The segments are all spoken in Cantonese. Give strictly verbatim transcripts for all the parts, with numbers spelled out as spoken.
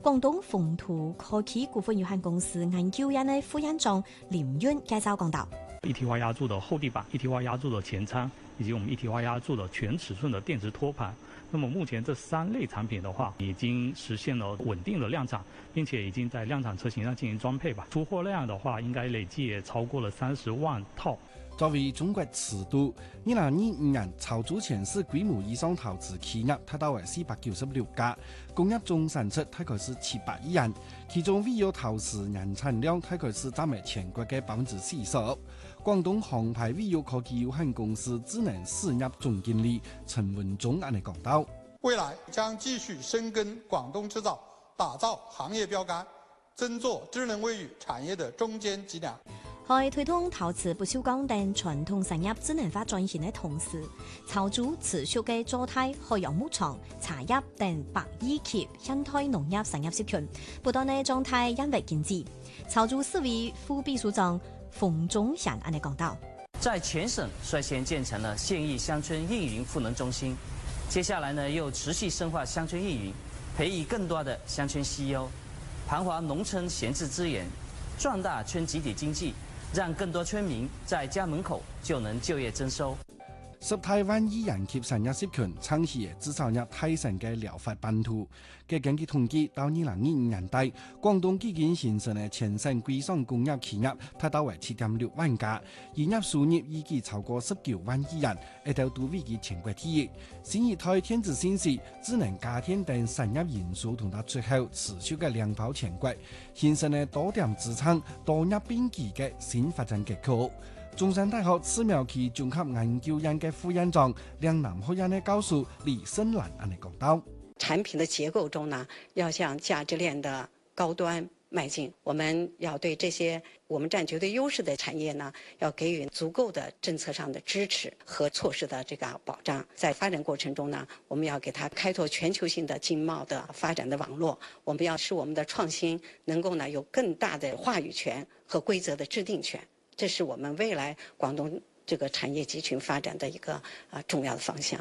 廣東豐圖科技股份有限公司研究院的副院長林潤介紹講到， 一體化壓鑄的後地板、一體化壓鑄的前艙，以及我們一體化壓鑄的全尺寸的電子托盤。那麼目前這三類產品的話，已經實現了穩定的量產，並且已經在量產車型上進行裝配吧。出貨量的話，應該累計也超過了三十萬套。 作為中國尺度，二零二五年籌組全市規模以上投資企業達到為四百九十六家，工業總產出大概是七百億元，其中唯有投資年產量大概是佔為全國嘅百分之四十。廣東航牌唯有科技有限公司智能事業總經理陳文忠安尼講到： 未來將繼續深耕廣東製造，打造行業標杆，爭做智能衛浴產業的中堅脊梁。 喺推動陶瓷不鏽鋼等傳統產業智能化轉型的同時，籌組持續嘅做態海洋牧場、茶葉等白衣及現代農業產業集團，不斷嘅狀態因為經濟。籌組市委副秘書長馮忠祥安尼講到， 在全省率先建成了縣域鄉村運營賦能中心，接下來呢又持續深化鄉村運營，培育更多的鄉村 C E O， 盤活農村閒置資源，壯大村集體經濟，讓更多村民在家門口就能就業增收。 十台灣醫人及產業集團倡議製造業提升嘅療法版圖。嘅根據統計，到二零二五年底，廣東已經形成嘅全省規上工業企業達到為七點六萬家，營業收入預計超過十九萬億元，一度都位居全國第一。新一代電子信息、智能家電等產業因素同埋出口持續嘅領跑全國，形成嘅多點資產、多業並舉嘅新發展結構。中山大學寺廟區綜合研究院嘅副院長、嶺南學院嘅教授李勝蘭安尼講到： 產品的結構中呢，要向價值鏈的高端邁進。我們要對這些我們佔絕對優勢的產業呢，要給予足夠的政策上的支持和措施的這個保障。在發展過程中呢，我們要給它開拓全球性的經貿的發展的網絡。我們要使我們的創新能夠呢有更大的話語權和規則的制定權。這是我們未來廣東這個產業集群發展的一個啊重要的方向。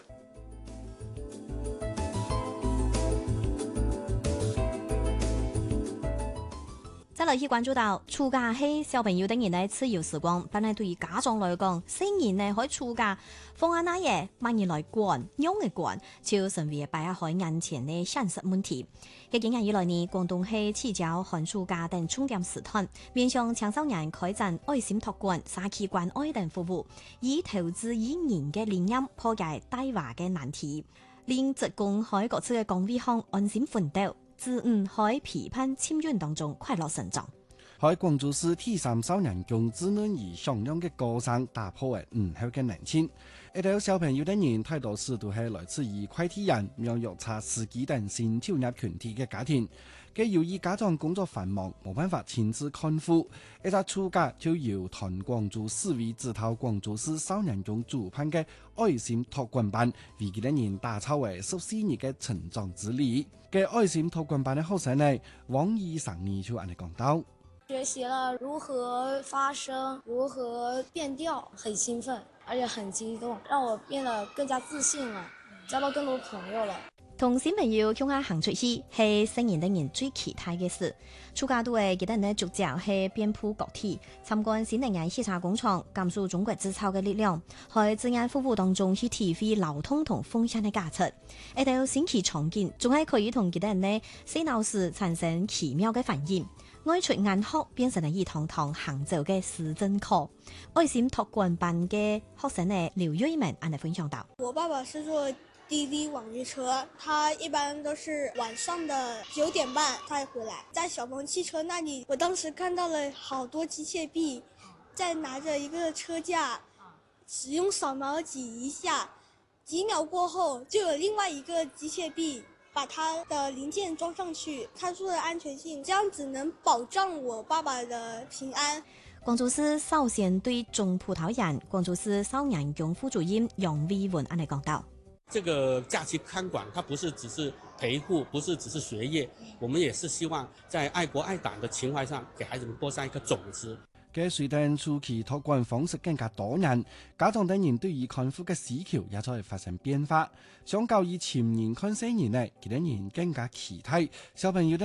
再來去關注到，暑假係小朋友等人嘅自由時光，但係對於家長來講，成年呢可以暑假放下那嘢，慢人來管，用嘅管，就成為擺喺眼前嘅現實問題。嘅幾年以來呢，廣東係持教寒暑假等重點時段，面向青少年開展愛心託管、社區關愛等服務，以投資以人嘅理念破解大話嘅難題，令職工喺各處嘅崗位上安心奮鬥。自五喺批判簽運當中快樂成長。 喺廣州市第三少年宮稚嫩而響亮嘅歌聲打破嘅午後嘅冷清。一到小朋友的人太多時都係來自於快遞人、養育茶司機等新就業群體嘅家庭。嘅由於家長工作繁忙，冇辦法親自看護，一到暑假就由團廣州市委指導廣州市少年宮主辦嘅愛心託管班，為佢哋人打造為十四日嘅成長之旅。嘅愛心託管班嘅學生呢，王醫生呢就安尼講到： 學習了如何發聲，如何變調，很興奮，而且很激動，讓我變得更加自信了，交到更多朋友了。 同小朋友共下行出去，係成年人最期待嘅事。暑假都會記得呢，逐漸係遍佈各地，參觀新能源汽車工廠，感受中國製造嘅力量，喺自然服務當中去體會流通同風險嘅價值。一到新奇場景，仲係可以同其他人呢細腦時產生奇妙嘅反應。愛出眼學變成了一堂堂行走嘅實證課。愛心託管班嘅學生呢劉瑞文安尼分享到： 我爸爸是做滴滴網約車，他一般都是晚上的九點半才回來。在小鵬汽車那裡，我當時看到了好多機械臂，再拿着一個車架，使用掃描擠一下，幾秒過後就有另外一個機械臂把它的零件裝上去，參數的安全性，這樣子能保障我爸爸的平安。 廣州市少先隊中葡萄園廣州市少年宮副主任楊偉文安尼講道： 這個假期看管，它不是只是陪護，不是只是學業，我們也是希望在愛國愛黨的情懷上，給孩子們播上一顆種子。 嘅隨着暑期託管方式更加多元，家長等人對於看護嘅需求也在發生變化。相較於前年看四年呢，佢哋人更加期待小朋友